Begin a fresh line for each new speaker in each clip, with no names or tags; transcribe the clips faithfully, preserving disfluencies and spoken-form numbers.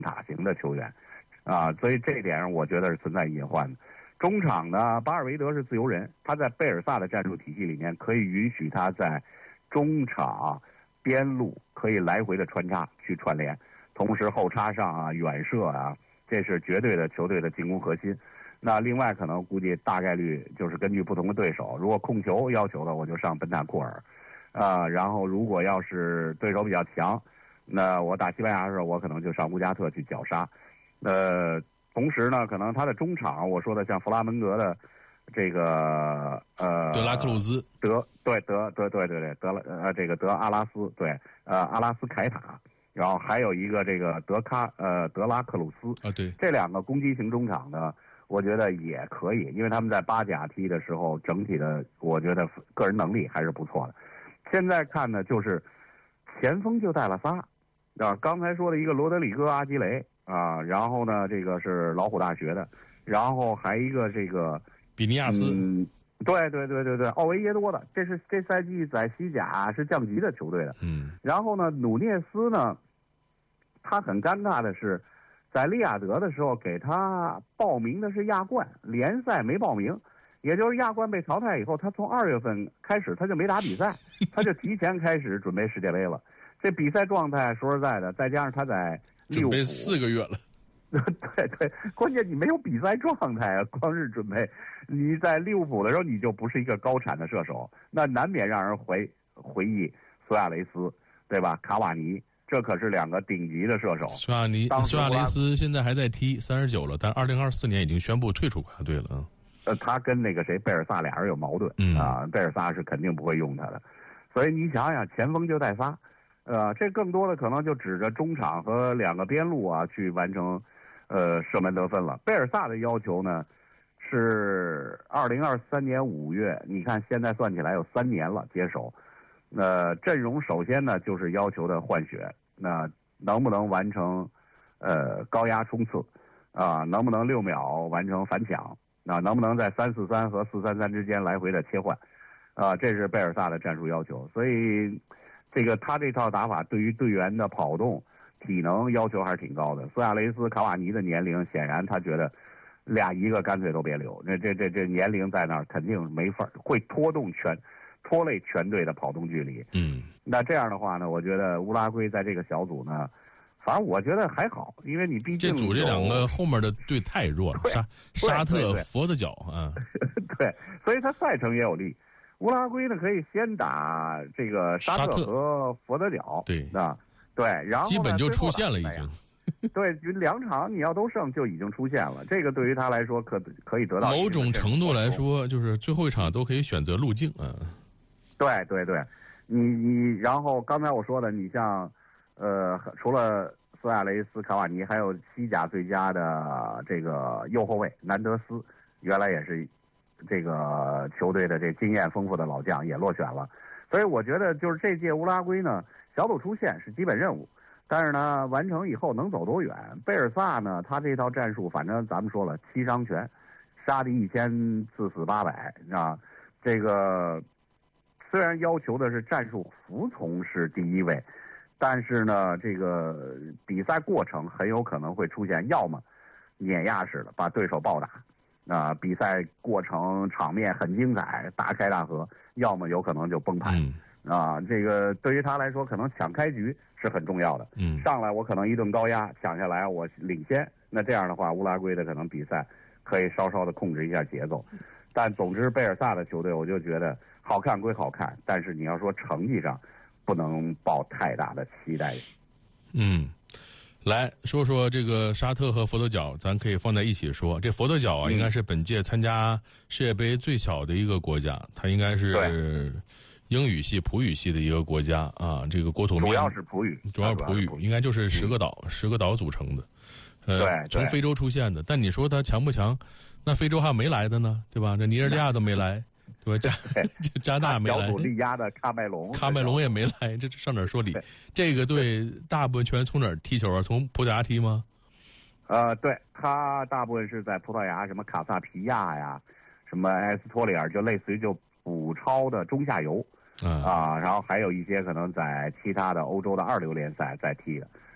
塔型的球员，啊，所以这一点上我觉得是存在隐患的。中场呢，巴尔韦德是自由人，他在贝尔萨的战术体系里面可以允许他在中场、边路可以来回的穿插去串联，同时后插上啊、远射啊，这是绝对的球队的进攻核心。那另外可能估计大概率就是根据不同的对手，如果控球要求的，我就上本塔库尔，啊、呃，然后如果要是对手比较强，那我打西班牙的时候，我可能就上乌加特去绞杀，呃。同时呢，可能他的中场，我说的像弗拉门戈的这个呃
德拉克鲁兹，
德对德对对对对德呃这个德阿拉斯对呃阿拉斯凯塔，然后还有一个这个德卡呃德拉克鲁斯
啊，对，
这两个攻击型中场呢，我觉得也可以，因为他们在巴甲踢的时候，整体的我觉得个人能力还是不错的。现在看呢，就是前锋就带了仨啊，刚才说的一个罗德里戈阿基雷。啊，然后呢，这个是老虎大学的，然后还一个这个
比尼亚斯，
嗯，对对对对对，奥维耶多的，这是这赛季在西甲是降级的球队的，
嗯，
然后呢，努涅斯呢，他很尴尬的是，在利雅得的时候给他报名的是亚冠，联赛没报名，也就是亚冠被淘汰以后，他从二月份开始他就没打比赛，他就提前开始准备世界杯了。这比赛状态说实在的，再加上他在
准备四个月了，
对对，关键你没有比赛状态啊，光是准备，你在利物浦的时候你就不是一个高产的射手，那难免让人回回忆苏亚雷斯，对吧？卡瓦尼，这可是两个顶级的射手。
苏亚尼苏亚雷斯现在还在踢，三十九了，但二零二四年已经宣布退出国家队了。
呃，他跟那个谁贝尔萨俩人有矛盾，
嗯
啊，贝尔萨是肯定不会用他的，所以你想想，前锋就带仨。呃，这更多的可能就指着中场和两个边路啊去完成，呃，射门得分了。贝尔萨的要求呢是二零二三年五月，你看现在算起来有三年了接手。呃，阵容首先呢就是要求的换血，那能不能完成呃高压冲刺啊？能不能六秒完成反抢？啊，能不能在三四三和四三三之间来回的切换？啊，这是贝尔萨的战术要求，所以。这个他这套打法对于队员的跑动、体能要求还是挺高的。苏亚雷斯、卡瓦尼的年龄，显然他觉得俩一个干脆都别留。这这这这年龄在那儿，肯定没法会拖动全拖累全队的跑动距离。
嗯，
那这样的话呢，我觉得乌拉圭在这个小组呢，反正我觉得还好，因为你毕竟
这组这两个后面的队太弱了，沙沙特、佛得角啊，
对，所以他赛程也有利。乌拉圭呢，可以先打这个沙特和佛得角，
对
啊，对，然后
基本就出现了已经。
对，两场你要都胜就已经出现了，这个对于他来说可可以得到
某种程度来说，就是最后一场都可以选择路径啊。
对对对，你你然后刚才我说的，你像呃，除了苏亚雷斯、卡瓦尼，还有西甲最佳的这个右后卫南德斯，原来也是。这个球队的这经验丰富的老将也落选了，所以我觉得就是这届乌拉圭呢，小组出线是基本任务，但是呢，完成以后能走多远？贝尔萨呢，他这套战术，反正咱们说了，七伤拳，杀敌一千，自死八百，啊，这个虽然要求的是战术服从是第一位，但是呢，这个比赛过程很有可能会出现要么碾压式的把对手暴打。啊、呃，比赛过程场面很精彩，大开大合，要么有可能就崩盘。
嗯、
啊，这个对于他来说，可能抢开局是很重要的。
嗯，
上来我可能一顿高压抢下来，我领先，那这样的话，乌拉圭的可能比赛可以稍稍的控制一下节奏。但总之，贝尔萨的球队，我就觉得好看归好看，但是你要说成绩上，不能抱太大的期待。
嗯。来说说这个沙特和佛得角，咱可以放在一起说。这佛得角啊，应该是本届参加世界杯最小的一个国家，它应该是英语系、葡语系的一个国家啊。这个国土面
主要是葡语，
主要是葡语，应该就是十个岛，嗯、十个岛组成的。呃，
对，
从非洲出现的。但你说它强不强？那非洲还有没来的呢，对吧？这尼日利亚都没来。对吧？加加拿大没来，
小组力压的喀麦隆，
喀麦隆也没来，这上哪儿说理？这个队大部分球员从哪儿踢球啊？从葡萄牙踢吗？
呃，对，他大部分是在葡萄牙，什么卡萨皮亚呀，什么埃斯托里尔，就类似于就补超的中下游、
嗯、
啊，然后还有一些可能在其他的欧洲的二流联赛在踢的。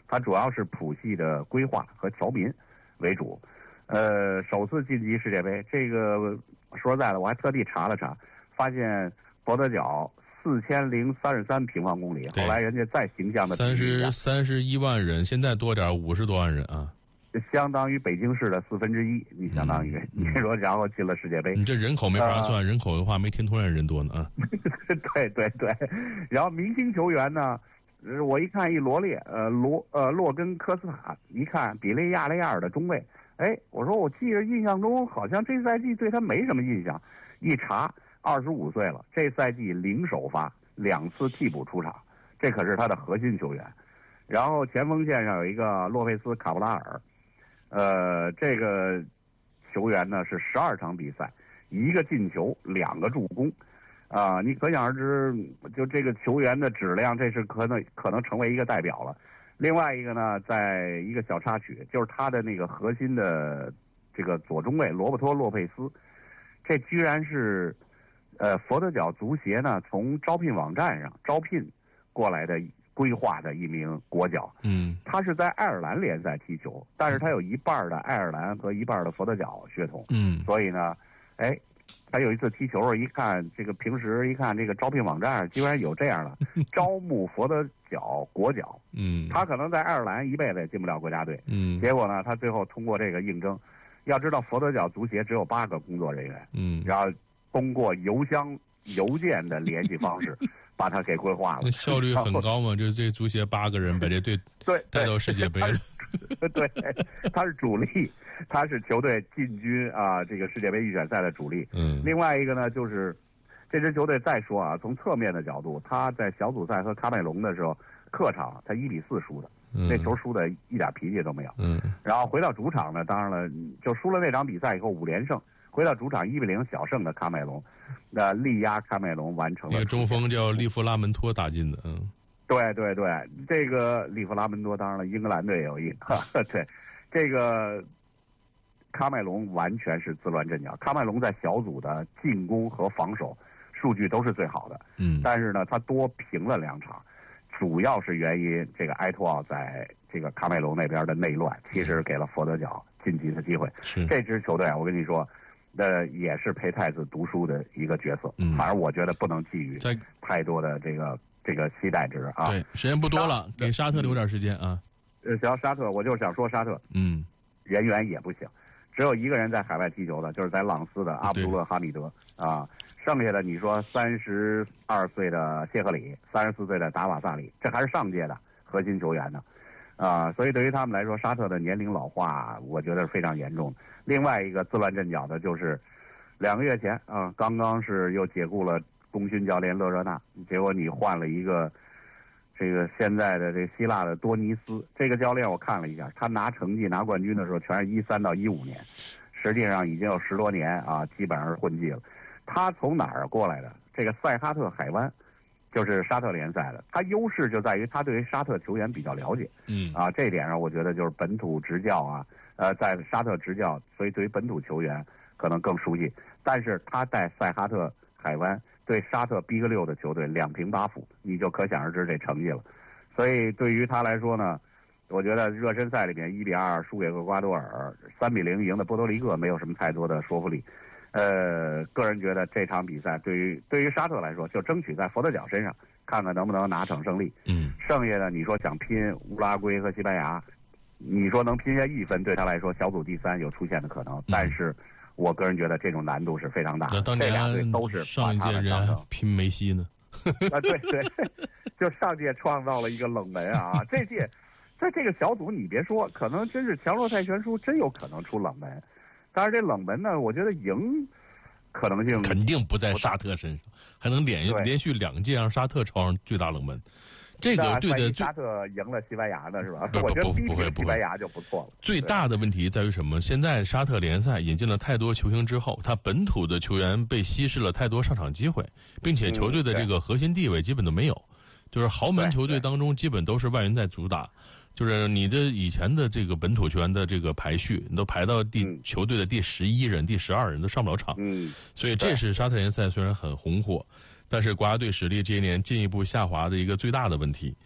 它主要是谱系的规划和侨民为主。呃，首次晋级世界杯，这个说实在的，我还特地查了查，发现佛得角四千零三十三平方公里，后来人家再形象的
三十三十一万人，现在多点五十多万人啊。
相当于北京市的四分之一，你相当于、嗯、你说，然后进了世界杯，
你这人口没法算，呃、人口的话没天通苑人多呢啊。
对对对，然后明星球员呢，我一看一罗列，呃罗呃洛根科斯塔，一看比利亚雷亚尔的中卫，哎，我说我记着印象中好像这赛季对他没什么印象，一查二十五岁了，这赛季零首发，两次替补出场，这可是他的核心球员。然后前锋线上有一个洛佩斯卡布拉尔。呃，这个球员呢是十二场比赛，一个进球，两个助攻，啊、呃，你可想而知，就这个球员的质量，这是可能可能成为一个代表了。另外一个呢，在一个小插曲，就是他的那个核心的这个左中卫罗伯托·洛佩斯，这居然是呃佛得角足协呢从招聘网站上招聘过来的。规划的一名国脚，
嗯，
他是在爱尔兰联赛踢球，但是他有一半的爱尔兰和一半的佛得角血统，
嗯，
所以呢，哎，他有一次踢球，一看这个平时一看这个招聘网站上居然有这样的招募佛得角国脚，
嗯，
他可能在爱尔兰一辈子也进不了国家队，
嗯，
结果呢，他最后通过这个应征，要知道佛得角足协只有八个工作人员，
嗯，
然后通过邮箱邮件的联系方式。把他给规划了，
效率很高嘛？就是这足协八个人把这队
对
带到世界杯了。
对，他是主力，他是球队进军啊这个世界杯预选赛的主力。
嗯，
另外一个呢，就是这支球队再说啊，从侧面的角度，他在小组赛和喀麦隆的时候，客场他一比四输的，
嗯、
那球输的一点脾气都没有。
嗯，
然后回到主场呢，当然了，就输了那场比赛以后五连胜。回到主场一比零小胜的喀麦隆，那、呃、力压喀麦隆完成了。
那个中锋叫利弗拉门托打进的，嗯，
对对对，这个利弗拉门托当然了，英格兰队有一个，对，这个喀麦隆完全是自乱阵脚。喀麦隆在小组的进攻和防守数据都是最好的，
嗯，
但是呢，他多平了两场，主要是原因这个埃托奥在这个喀麦隆那边的内乱，其实给了佛得角晋级的机会。
是
这支球队，我跟你说。呃，也是陪太子读书的一个角色，
嗯，
反正我觉得不能寄予太多的这个这个期待值啊。
对，时间不多了，给沙特留点时间啊。
呃，想要沙特，我就想说沙特，
嗯，
人员也不行，只有一个人在海外踢球的，就是在朗斯的阿卜杜勒哈米德啊。剩下的你说三十二岁的谢赫里，三十四岁的达瓦萨里，这还是上届的核心球员呢。啊，所以对于他们来说，沙特的年龄老化，我觉得是非常严重的。另外一个自乱阵脚的就是，两个月前啊，刚刚是又解雇了功勋教练勒热纳，结果你换了一个这个现在的这希腊的多尼斯，这个教练我看了一下，他拿成绩拿冠军的时候全是一三到一五年，实际上已经有十多年啊，基本上是混迹了。他从哪儿过来的？这个塞哈特海湾。就是沙特联赛的，他优势就在于他对于沙特球员比较了解，
嗯
啊，这一点上我觉得就是本土执教啊，呃，在沙特执教，所以对于本土球员可能更熟悉。但是他在塞哈特海湾对沙特逼个六的球队两平八负，你就可想而知这成绩了。所以对于他来说呢，我觉得热身赛里面一比二输给厄瓜多尔，三比零赢的波多黎各没有什么太多的说服力。呃，个人觉得这场比赛对于对于沙特来说，就争取在佛得角身上看看能不能拿场胜利。
嗯，
剩下的你说想拼乌拉圭和西班牙，你说能拼下一分，对他来说小组第三有出现的可能，嗯、但是我个人觉得这种难度是非常大的。
这
俩队都是
上一届人拼梅西呢。
啊，对对，就上届创造了一个冷门啊，这届在这个小组你别说，可能真是强弱赛悬殊，真有可能出冷门。但是这冷门呢，我觉得赢可能性
肯定不在沙特身上，还能连连续两届让沙特超上最大冷门。这个对的，
沙特赢了西班牙呢，是吧？
不
我觉得
不不会
西班牙就不错了。
最大的问题在于什么？现在沙特联赛引进了太多球星之后，他本土的球员被稀释了太多上场机会，并且球队的这个核心地位基本都没有，嗯、就是豪门球队当中基本都是外援在主打。就是你的以前的这个本土球员的这个排序，你都排到第、嗯、球队的第十一人、第十二人都上不了场，
嗯，
所以这是沙特联赛虽然很红火，但是国家队实力这些年进一步下滑的一个最大的问题。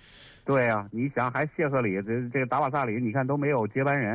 对啊，你想还谢赫里这这个达瓦萨里，你看都没有接班人。